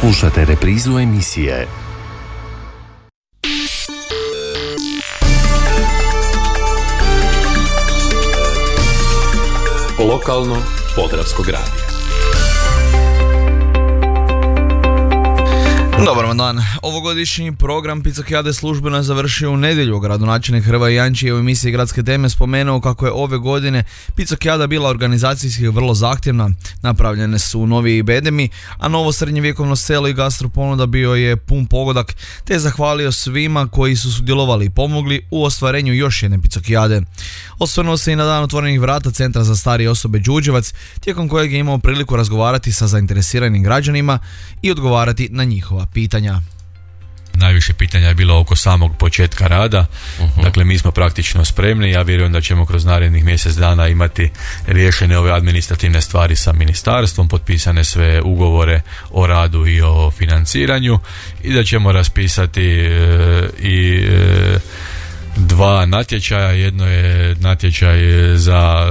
Slušate reprizu emisije Lokalno Podravskog radija. Dobar vam dan. Ovogodišnji program Pizzocchiade službeno je završio u nedjelju. Gradonačelnik Hrvoje Janči je u emisiji Gradske teme spomenuo kako je ove godine Pizzocchiada bila organizacijski vrlo zahtjevna. Napravljene su novi bedemi, a novo srednjevjekovno selo i gastroponuda bio je pun pogodak, te je zahvalio svima koji su sudjelovali i pomogli u ostvarenju još jedne Pizzocchiade. Osvrnuo se i na dan otvorenih vrata Centra za starije osobe Đurđevac, tijekom kojeg je imao priliku razgovarati sa zainteresiranim građanima i odgovarati na njihova pitanja. Najviše pitanja je bilo oko samog početka rada. Dakle, mi smo praktično spremni. Ja vjerujem da ćemo kroz narednih mjesec dana imati riješene ove administrativne stvari sa ministarstvom, potpisane sve ugovore o radu i o financiranju i da ćemo raspisati dva natječaja. Jedno je natječaj za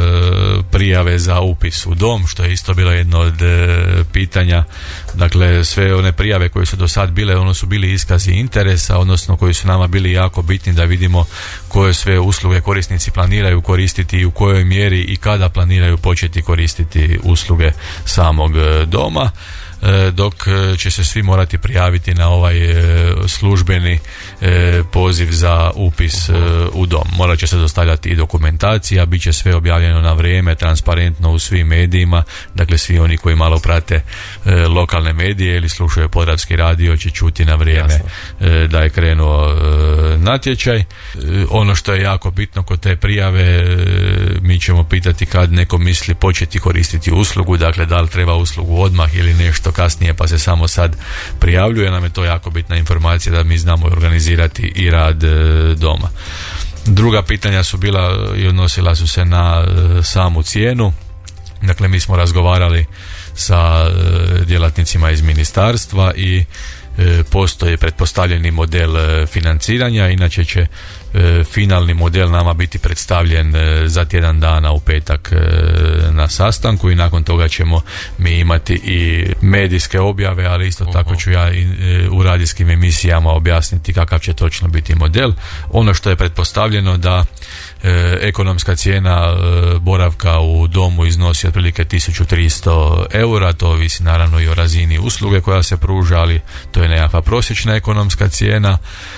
prijave za upis u dom, što je isto bilo jedno od pitanja. Dakle, sve one prijave koje su do sad bile, ono su bili iskazi interesa, odnosno koji su nama bili jako bitni da vidimo koje sve usluge korisnici planiraju koristiti i u kojoj mjeri i kada planiraju početi koristiti usluge samog doma. Dok će se svi morati prijaviti na ovaj službeni poziv za upis u dom. Morat će se dostavljati i dokumentacija, bit će sve objavljeno na vrijeme, transparentno u svim medijima. Dakle, svi oni koji malo prate lokalne medije ili slušaju Podravski radio će čuti na vrijeme da je krenuo natječaj. Ono što je jako bitno kod te prijave, mi ćemo pitati kad neko misli početi koristiti uslugu, dakle da li treba uslugu odmah ili nešto kasnije pa se samo sad prijavljuje. Nam je to jako bitna informacija da mi znamo organizirati i rad doma. Druga pitanja su bila i odnosila su se na samu cijenu. Dakle, mi smo razgovarali sa djelatnicima iz ministarstva i postoji pretpostavljeni model financiranja, inače će finalni model nama biti predstavljen za tjedan dana u petak na sastanku i nakon toga ćemo mi imati i medijske objave, ali isto tako ću ja u radijskim emisijama objasniti kakav će točno biti model. Ono što je pretpostavljeno da ekonomska cijena boravka u domu iznosi otprilike 1300 eura, to ovisi naravno i o razini usluge koja se pruža, ali to je nekakva prosječna ekonomska cijena.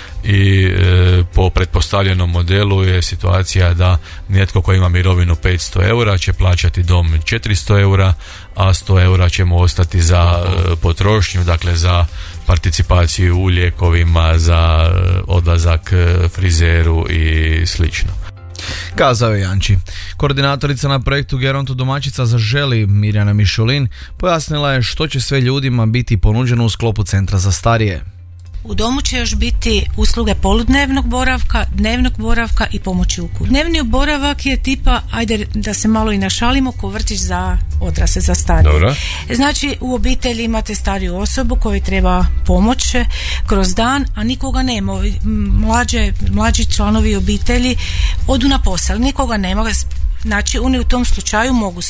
I po pretpostavljenom modelu je situacija da netko ko ima mirovinu 500 eura će plaćati dom 400 eura, a 100 eura ćemo ostati za potrošnju, dakle za participaciju u lijekovima, za odlazak frizeru i slično. Kazao je Janči. Koordinatorica na projektu Geronto domaćica Zaželi, Mirjana Mišulin, pojasnila je što će sve ljudima biti ponuđeno u sklopu Centra za starije. U domu će još biti usluge poludnevnog boravka, dnevnog boravka i pomoći u kući. Dnevni boravak je tipa, ajde da se malo i našalimo, ko vrtić za odrasle, za starije. Dobro. Znači, u obitelji imate stariju osobu kojoj treba pomoć kroz dan, a nikoga nema. Mlađi članovi obitelji odu na posao, nikoga nema. Znači, oni u tom slučaju mogu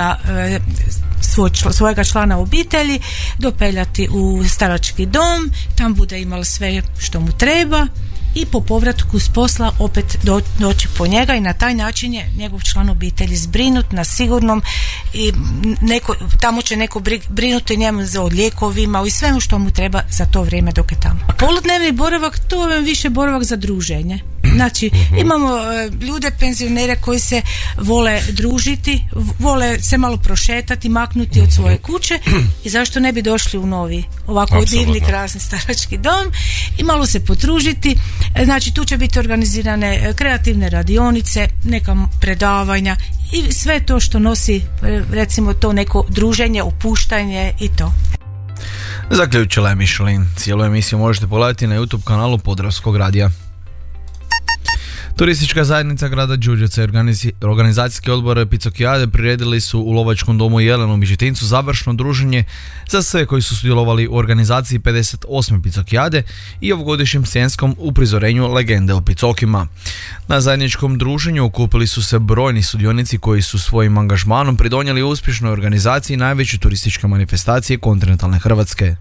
svojega člana obitelji dopeljati u starački dom, tam bude imalo sve što mu treba i po povratku s posla opet doći po njega i na taj način je njegov član obitelji zbrinut na sigurnom i tamo će neko brinuti njemu o lijekovima i svemu što mu treba za to vrijeme dok je tamo. Poludnevni boravak, to je više boravak za druženje. Znači, imamo ljude, penzionere koji se vole družiti, vole se malo prošetati, maknuti od svoje kuće i zašto ne bi došli u novi, ovako divni, krasni starački dom i malo se potružiti. Znači, tu će biti organizirane kreativne radionice, neka predavanja i sve to što nosi, recimo, to neko druženje, opuštanje i to. Zaključila je Mišulin. Cijelu emisiju možete pogledati na YouTube kanalu Podravskog radija. Turistička zajednica grada Đurđevca i organizacijski odbor Picokijade priredili su u Lovačkom domu Jelen u Mišitincu završno druženje za sve koji su sudjelovali u organizaciji 58. Picokijade i ovogodišnjem scenskom uprizorenju legende o Picokima. Na zajedničkom druženju okupili su se brojni sudionici koji su svojim angažmanom pridonijeli uspješnoj organizaciji najveće turističke manifestacije kontinentalne Hrvatske.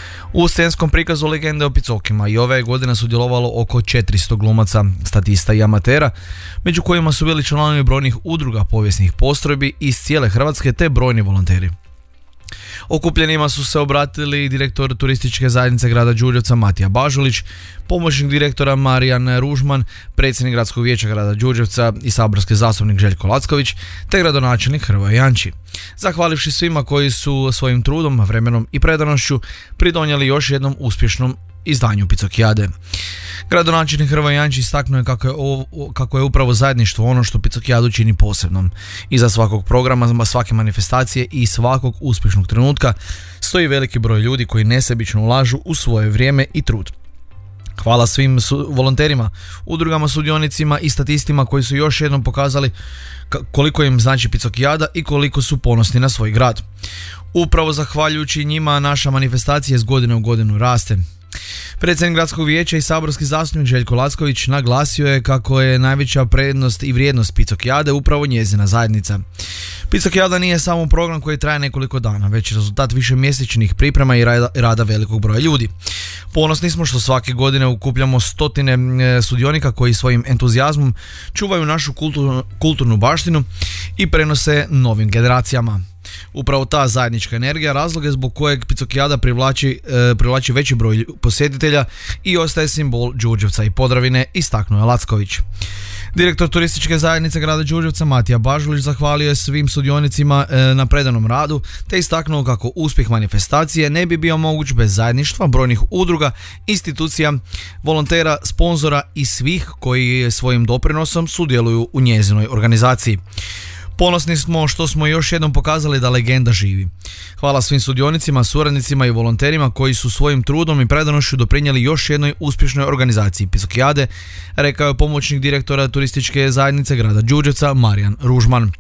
U scenskom prikazu legende o Picokima i ove godine sudjelovalo oko 400 glumaca, statista i amatera, među kojima su bili članovi brojnih udruga povijesnih postrojbi iz cijele Hrvatske te brojni volonteri. Okupljenima su se obratili direktor turističke zajednice grada Đurđevca Matija Bažulić, pomoćnik direktora Marijan Ružman, predsjednik gradskog vijeća grada Đurđevca i saborski zastupnik Željko Lacković, te gradonačelnik Hrvoje Janči. Zahvalivši svima koji su svojim trudom, vremenom i predanošću pridonijeli još jednom uspješnom izdanju Picokijade. Gradonačelnik Hrvoje Janči istaknuo je kako je upravo zajedništvo ono što Picokijadu čini posebnom. Iza svakog programa, svake manifestacije i svakog uspješnog trenutka stoji veliki broj ljudi koji nesebično ulažu u svoje vrijeme i trud. Hvala svim volonterima, udrugama, sudionicima i statistima koji su još jednom pokazali koliko im znači Picokijada i koliko su ponosni na svoj grad. Upravo zahvaljujući njima naša manifestacija iz godine u godinu raste. Predsjednik gradskog vijeća i saborski zastupnik Željko Lacković naglasio je kako je najveća prednost i vrijednost Picokijade upravo njezina zajednica. Picokijada nije samo program koji traje nekoliko dana, već rezultat višemjesečnih priprema i rada velikog broja ljudi. Ponosni smo što svake godine okupljamo stotine sudionika koji svojim entuzijazmom čuvaju našu kulturnu baštinu i prenose novim generacijama. Upravo ta zajednička energija razlog je zbog kojeg Picokijada privlači veći broj posjetitelja i ostaje simbol Đurđevca i Podravine, istaknuo je Lacković. Direktor turističke zajednice grada Đurđevca Matija Bažulić zahvalio je svim sudionicima na predanom radu te istaknuo kako uspjeh manifestacije ne bi bio moguć bez zajedništva brojnih udruga, institucija, volontera, sponzora i svih koji svojim doprinosom sudjeluju u njezinoj organizaciji. Ponosni smo što smo još jednom pokazali da legenda živi. Hvala svim sudionicima, suradnicima i volonterima koji su svojim trudom i predanošću doprinijeli još jednoj uspješnoj organizaciji Picokijade, rekao je pomoćnik direktora turističke zajednice grada Đurđevca Marijan Ružman.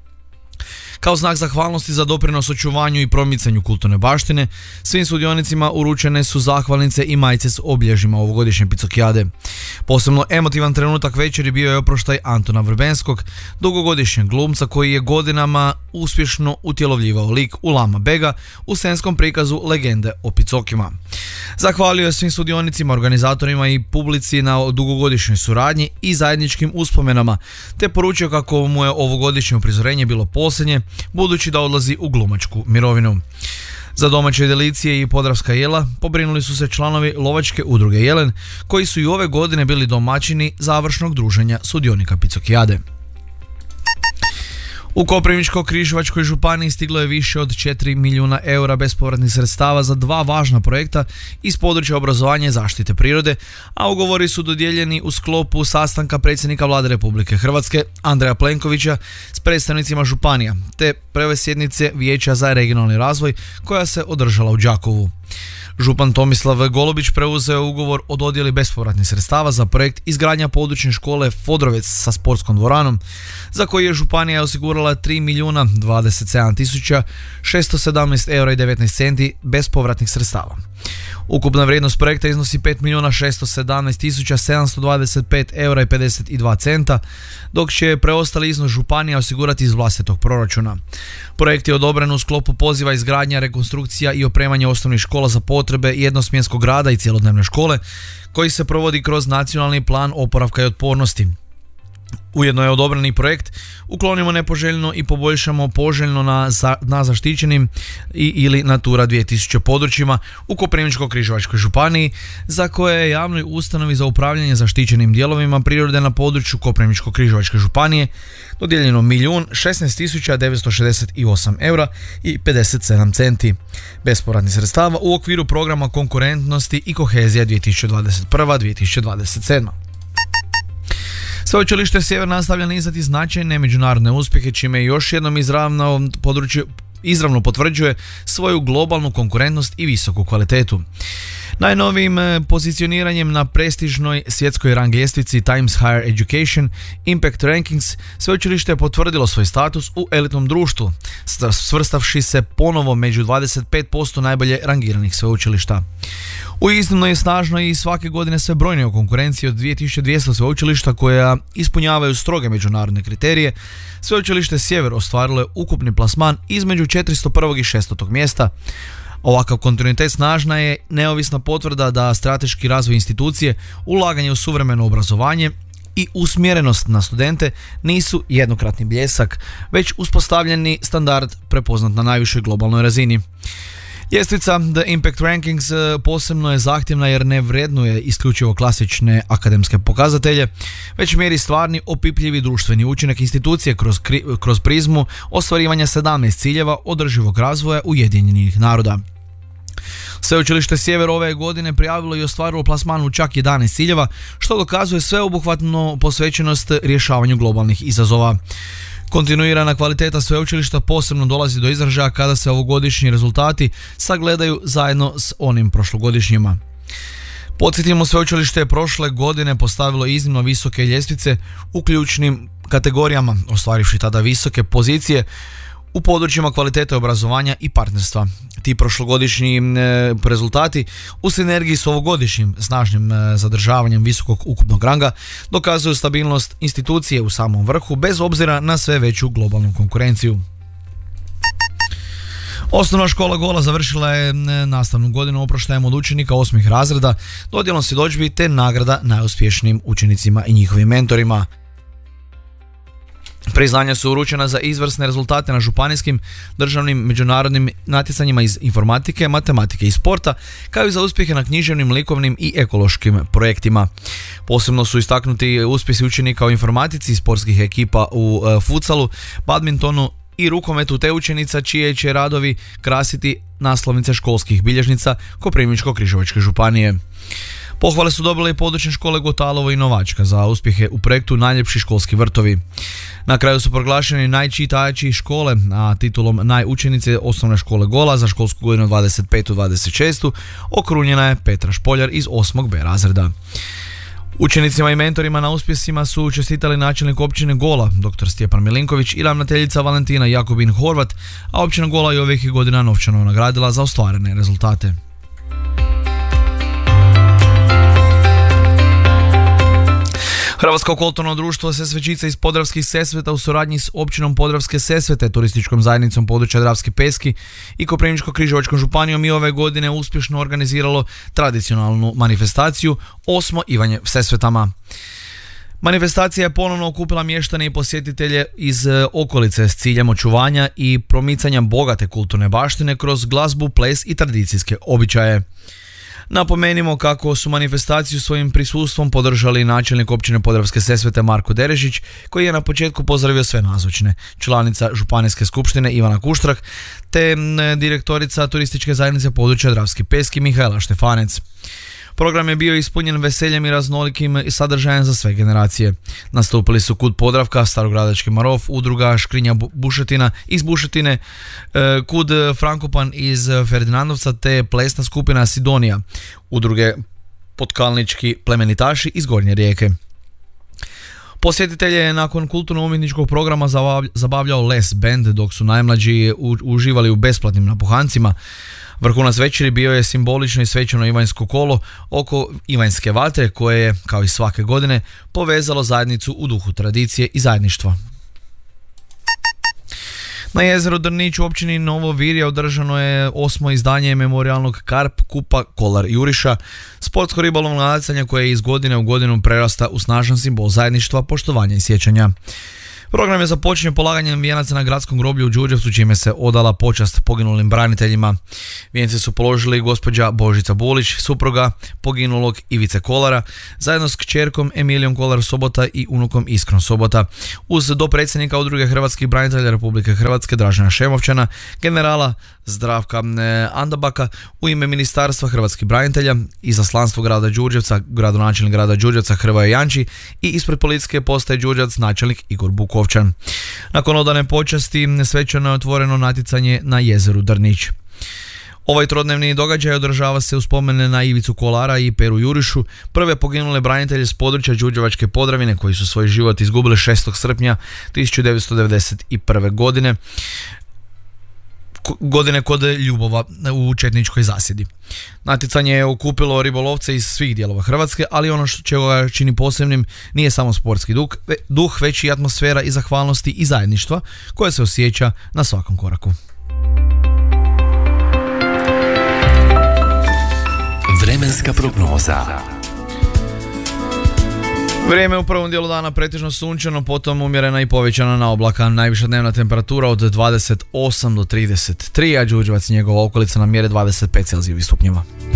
Kao znak zahvalnosti za doprinos očuvanju i promicanju kulturne baštine, svim sudionicima uručene su zahvalnice i majice s obilježjima ovogodišnje Picokijade. Posebno emotivan trenutak večeri bio je oproštaj Antona Vrbenskog, dugogodišnjeg glumca koji je godinama uspješno utjelovljivao lik Ulama Bega u scenskom prikazu legende o Picokima. Zahvalio je svim sudionicima, organizatorima i publici na dugogodišnjoj suradnji i zajedničkim uspomenama, te poručio kako mu je ovogodišnje uprizorenje bilo posljednje, budući da odlazi u glumačku mirovinu. Za domaće delicije i podravska jela pobrinuli su se članovi lovačke udruge Jelen, koji su i ove godine bili domaćini završnog druženja sudionika Picokijade. U Koprivničko-križevačkoj županiji stiglo je više od 4 milijuna eura bespovratnih sredstava za dva važna projekta iz područja obrazovanja i zaštite prirode, a ugovori su dodijeljeni u sklopu sastanka predsjednika Vlade Republike Hrvatske Andreja Plenkovića s predstavnicima županija, te prve sjednice Vijeća za regionalni razvoj koja se održala u Đakovu. Župan Tomislav Golubić preuzeo ugovor o dodjeli bespovratnih sredstava za projekt izgradnja područne škole Fodrovec sa sportskom dvoranom, za koji je županija osigurala 3.027.617 eura i 19 centi bespovratnih sredstava. Ukupna vrijednost projekta iznosi 5.617.725 eura i 52 centa, dok će preostali iznos županija osigurati iz vlastitog proračuna. Projekt je odobren u sklopu poziva izgradnja, rekonstrukcija i opremanje osnovnih škola za potrebe jednosmjenskog rada i cjelodnevne škole, koji se provodi kroz nacionalni plan oporavka i otpornosti. Ujedno je odobreni projekt Uklonimo nepoželjno i poboljšamo poželjno na zaštićenim ili Natura 2000 područjima u Koprivničko-križevačkoj županiji, za koje je javnoj ustanovi za upravljanje zaštićenim dijelovima prirode na području Koprivničko-križevačke županije dodijeljeno 1.016.968 eura i 57 centi bespovratnih sredstava u okviru programa konkurentnosti i kohezija 2021-2027. Sveučilište Sjever nastavlja nizati značajne međunarodne uspjehe, čime još jednom izravno potvrđuje svoju globalnu konkurentnost i visoku kvalitetu. Najnovijim pozicioniranjem na prestižnoj svjetskoj rang ljestvici Times Higher Education Impact Rankings sveučilište je potvrdilo svoj status u elitnom društvu, svrstavši se ponovo među 25% najbolje rangiranih sveučilišta. U iznimno je snažno i svake godine sve brojnije u konkurenciji od 2200 sveučilišta koja ispunjavaju stroge međunarodne kriterije. Sveučilište Sjever ostvarilo je ukupni plasman između 401. i 600. mjesta. Ovakav kontinuitet snažna je neovisna potvrda da strateški razvoj institucije, ulaganje u suvremeno obrazovanje i usmjerenost na studente nisu jednokratni bljesak, već uspostavljeni standard prepoznat na najvišoj globalnoj razini. Ljestvica The Impact Rankings posebno je zahtjevna jer ne vrednuje isključivo klasične akademske pokazatelje, već mjeri stvarni opipljivi društveni učinak institucije kroz prizmu ostvarivanja 17 ciljeva održivog razvoja Ujedinjenih naroda. Sveučilište Sjever ove godine prijavilo i ostvarilo plasman u čak 11 ciljeva, što dokazuje sveobuhvatnu posvećenost rješavanju globalnih izazova. Kontinuirana kvaliteta sveučilišta posebno dolazi do izražaja kada se ovogodišnji rezultati sagledaju zajedno s onim prošlogodišnjima. Podsjetimo, sveučilište je prošle godine postavilo iznimno visoke ljestvice u ključnim kategorijama, ostvarivši tada visoke pozicije u područjima kvalitete obrazovanja i partnerstva. Ti prošlogodišnji rezultati u sinergiji s ovogodišnjim snažnim zadržavanjem visokog ukupnog ranga dokazuju stabilnost institucije u samom vrhu bez obzira na sve veću globalnu konkurenciju. Osnovna škola Gola završila je nastavnu godinu oproštajem od učenika 8. razreda, dodjelom svjedodžbi te nagrada najuspješnijim učenicima i njihovim mentorima. Priznanja su uručena za izvrsne rezultate na županijskim, državnim, međunarodnim natjecanjima iz informatike, matematike i sporta, kao i za uspjehe na književnim, likovnim i ekološkim projektima. Posebno su istaknuti uspjesi učenika u informatici, sportskih ekipa u futsalu, badmintonu i rukometu te učenica čije će radovi krasiti naslovnice školskih bilježnica Koprivničko-križevačke županije. Pohvale su dobile i područne škole Gotalovo i Novačka za uspjehe u projektu Najljepši školski vrtovi. Na kraju su proglašeni najčitajači škole, a titulom najučenice osnovne škole Gola za školsku godinu 25-26 okrunjena je Petra Špoljar iz 8. B razreda. Učenicima i mentorima na uspjesima su čestitali načelnik općine Gola, dr. Stjepan Milinković, i ravnateljica Valentina Jakobin Horvat, a općina Gola je ovih godina novčano nagradila za ostvarene rezultate. Hrvatsko kulturno društvo Sesvečica iz Podravskih Sesveta u suradnji s općinom Podravske Sesvete, turističkom zajednicom područja Dravski Peski i Koprivničko-križevačkom županijom i ove godine uspješno organiziralo tradicionalnu manifestaciju Osmo Ivanje Sesvetama. Manifestacija je ponovno okupila mještane i posjetitelje iz okolice s ciljem očuvanja i promicanja bogate kulturne baštine kroz glazbu, ples i tradicijske običaje. Napomenimo kako su manifestaciju svojim prisustvom podržali načelnik općine Podravske Sesvete Marko Derežić, koji je na početku pozdravio sve nazočne, članica Županijske skupštine Ivana Kuštrak te direktorica turističke zajednice područja Dravski Peski Mihajla Štefanec. Program je bio ispunjen veseljem i raznolikim sadržajem za sve generacije. Nastupili su Kud Podravka, Starogradački Marof, udruga Škrinja Bušetina iz Bušetine, Kud Frankopan iz Ferdinandovca te plesna skupina Sidonija, udruge Potkalnički plemenitaši iz Gornje Rijeke. Posjetitelje je nakon kulturno-umjetničkog programa zabavljao Les Band, dok su najmlađi uživali u besplatnim napuhancima. Vrhunac večeri bio je simbolično i svečano Ivanjsko kolo oko Ivanjske vatre koje je, kao i svake godine, povezalo zajednicu u duhu tradicije i zajedništva. Na jezeru Drnić u općini Novo Virje održano je 8. izdanje memorijalnog Karp Kupa Kolar Juriša, sportsko-ribolovno natjecanje koje iz godine u godinu prerasta u snažan simbol zajedništva, poštovanja i sjećanja. Program je započinje polaganjem vijenaca na gradskom groblju u Đurđevcu, čime se odala počast poginulim braniteljima. Vijence su položili gospođa Božica Bulić, supruga poginulog Ivice Kolara, zajedno s kćerkom Emilijom Kolar Sobota i unukom Iskrom Sobota, uz dopredsjednika Udruge hrvatskih branitelja Republike Hrvatske Dražena Šemovčana, generala Zdravka Andabaka u ime Ministarstva hrvatskih branitelja, izaslanstvo grada Đurđevca, gradonačelnik grada Đurđevca Hrvoje Janči i ispred policijske postaje Đurđevac načelnik Igor Bukovčan. Nakon odane počasti svečano je otvoreno natjecanje na jezeru Drnić. Ovaj trodnevni događaj održava se u spomene na Ivicu Kolara i Peru Jurišu, prve poginule branitelje s područja Đurđevačke Podravine koji su svoj život izgubili 6. srpnja 1991. godine kod Ljubova u četničkoj zasjedi. Natjecanje je okupilo ribolovce iz svih dijelova Hrvatske, ali ono što ga čini posebnim nije samo sportski duh, već i atmosfera i zahvalnosti i zajedništva koja se osjeća na svakom koraku. Vremenska prognoza. Vrijeme u prvom dijelu dana pretežno sunčano, potom umjerena i povećana na oblaka. Najviša dnevna temperatura od 28 do 33, a Đurđevac i njegova okolica na mjere 25 Celzijevih stupnjeva.